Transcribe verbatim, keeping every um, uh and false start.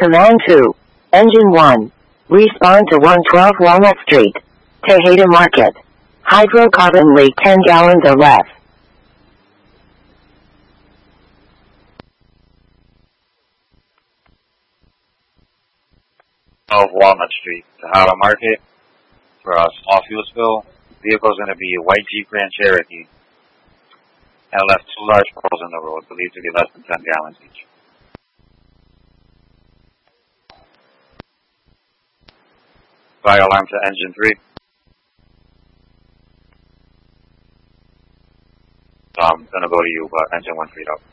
Command two. Engine one. Respond to one twelve Walnut Street, Tejeda Market. Hydrocarbon leak ten gallons or less. Of Walnut Street, Tejada Market, for a small fuel spill. Vehicle is going to be a white Jeep Grand Cherokee. And left two large pearls in the road, believed to be less than ten gallons each. Fire alarm to engine three. So I'm going to go to you, but engine one freed up.